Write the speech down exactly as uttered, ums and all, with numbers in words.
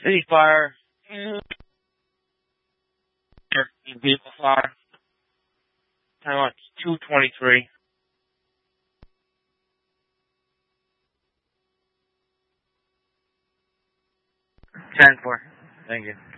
City fire. Vehicle fire. Time on two twenty-three. ten four. Thank you.